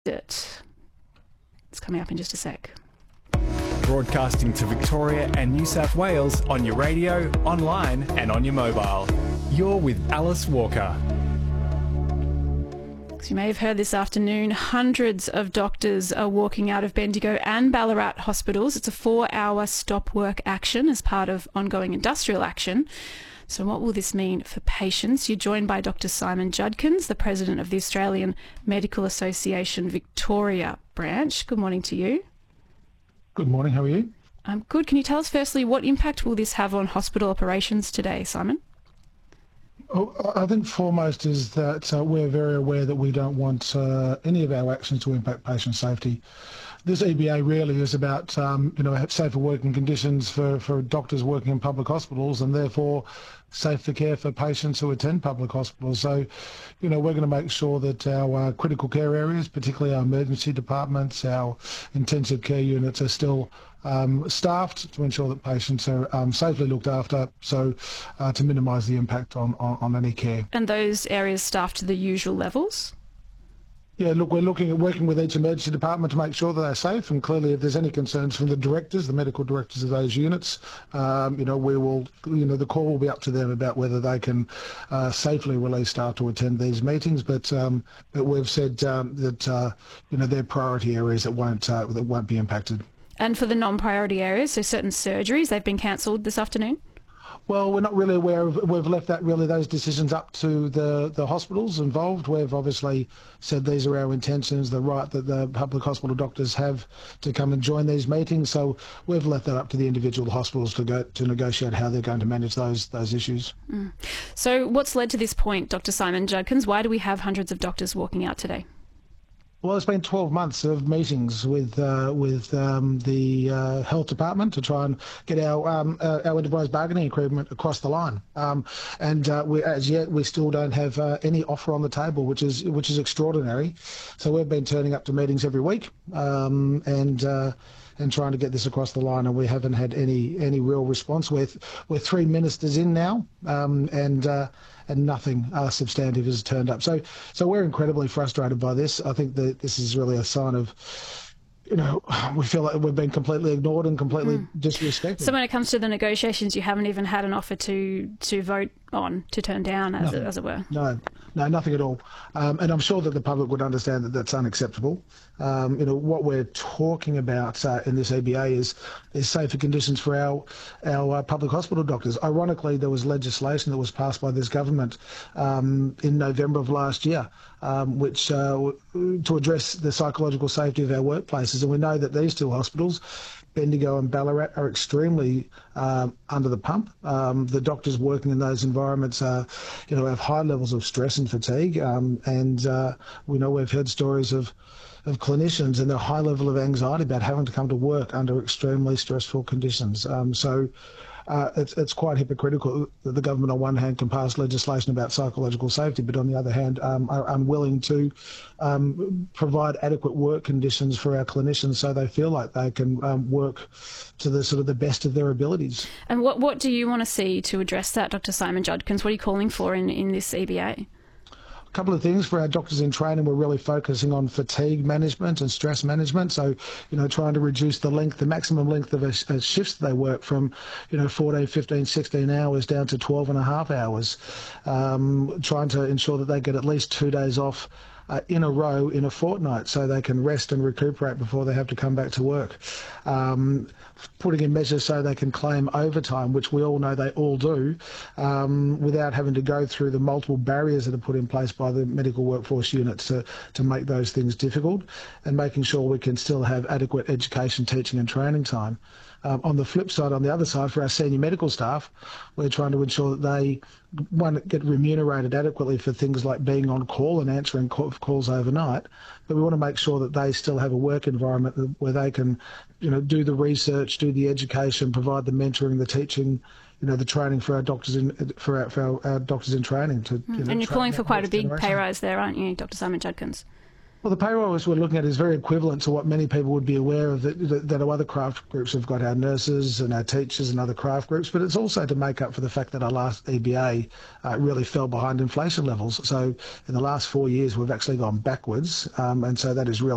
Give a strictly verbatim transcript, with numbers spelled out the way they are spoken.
it. It's coming up in just a sec. Broadcasting to Victoria and New South Wales on your radio, online and on your mobile. You're with Alice Walker. As you may have heard this afternoon, hundreds of doctors are walking out of Bendigo and Ballarat hospitals. It's a four-hour stop work action as part of ongoing industrial action. So what will this mean for patients? You're joined by Doctor Simon Judkins, the President of the Australian Medical Association Victoria branch. Good morning to you. Good morning, how are you? I'm good. Can you tell us firstly, what impact will this have on hospital operations today, Simon? Oh, I think foremost is that uh, we're very aware that we don't want uh, any of our actions to impact patient safety. This E B A really is about um, you know, safer working conditions for, for doctors working in public hospitals, and therefore safer care for patients who attend public hospitals. So, you know, we're going to make sure that our uh, critical care areas, particularly our emergency departments, our intensive care units, are still um, staffed to ensure that patients are um, safely looked after, so uh, to minimise the impact on, on, on any care. And those areas staffed to the usual levels? Yeah, look, we're looking at working with each emergency department to make sure that they're safe, and clearly if there's any concerns from the directors, the medical directors of those units, um, you know, we will, you know, the call will be up to them about whether they can uh, safely release staff to attend these meetings, but um, but we've said um, that, uh, you know, they're priority areas that won't, uh, that won't be impacted. And for the non-priority areas, so certain surgeries, they've been cancelled this afternoon? Well, we're not really aware of, we've left that really those decisions up to the, the hospitals involved. We've obviously said these are our intentions, the right that the public hospital doctors have to come and join these meetings. So we've left that up to the individual hospitals to go to negotiate how they're going to manage those those issues. Mm. So what's led to this point, Doctor Simon Judkins? Why do we have hundreds of doctors walking out today? Well, it's been twelve months of meetings with uh, with um, the uh, health department to try and get our um, uh, our enterprise bargaining agreement across the line, um, and uh, we, as yet we still don't have uh, any offer on the table, which is which is extraordinary. So we've been turning up to meetings every week um, and. Uh, and trying to get this across the line, and we haven't had any any real response. We're, we're three ministers in now, um, and uh, and nothing uh, substantive has turned up. So so we're incredibly frustrated by this. I think that this is really a sign of, you know, we feel like we've been completely ignored and completely mm. disrespected. So when it comes to the negotiations, you haven't even had an offer to to vote on, to turn down, as, it, as it were? No, no, nothing at all. Um, and I'm sure that the public would understand that that's unacceptable. Um, you know, what we're talking about uh, in this E B A is is safer conditions for our our uh, public hospital doctors. Ironically, there was legislation that was passed by this government um, in November of last year, um, which uh, to address the psychological safety of our workplaces. And we know that these two hospitals, Bendigo and Ballarat, are extremely um, under the pump. Um, the doctors working in those environments, are, you know, have high levels of stress and fatigue, um, and uh, we know we've heard stories of of clinicians and their high level of anxiety about having to come to work under extremely stressful conditions. Um, so uh, it's, it's quite hypocritical that the government on one hand can pass legislation about psychological safety, but on the other hand um, are unwilling to um, provide adequate work conditions for our clinicians so they feel like they can um, work to the sort of the best of their abilities. And what, what do you want to see to address that, Doctor Simon Judkins? What are you calling for in, in this E B A? A couple of things for our doctors in training. We're really focusing on fatigue management and stress management. So, you know, trying to reduce the length, the maximum length of a, a shifts they work from, you know, fourteen, fifteen, sixteen hours down to twelve and a half hours. Um, trying to ensure that they get at least two days off Uh, in a row in a fortnight so they can rest and recuperate before they have to come back to work. Um, putting in measures so they can claim overtime, which we all know they all do, um, without having to go through the multiple barriers that are put in place by the medical workforce units to, to make those things difficult, and making sure we can still have adequate education, teaching and training time. Um, on the flip side, on the other side, for our senior medical staff, we're trying to ensure that they, one, get remunerated adequately for things like being on call and answering calls overnight, but we want to make sure that they still have a work environment where they can, you know, do the research, do the education, provide the mentoring, the teaching, you know, the training for our doctors in for our, for our, our doctors in training. To, mm. you know, and you're calling for quite a big generation. pay rise there, aren't you, Doctor Simon Judkins? Well, the pay rise we're looking at is very equivalent to what many people would be aware of, that, that, that other craft groups have got, our nurses and our teachers and other craft groups, but it's also to make up for the fact that our last E B A uh, really fell behind inflation levels. So in the last four years, we've actually gone backwards, um, and so that is really